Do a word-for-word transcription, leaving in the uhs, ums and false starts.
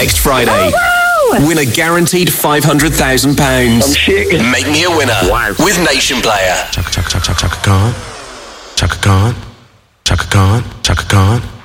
next Friday. Oh, wow. Win a guaranteed five hundred thousand pounds. I'm shaking. Make me a winner Wow. with Nation Player. Chaka chaka chaka chaka Khan. Chaka Khan. Chaka Khan. Chaka Khan.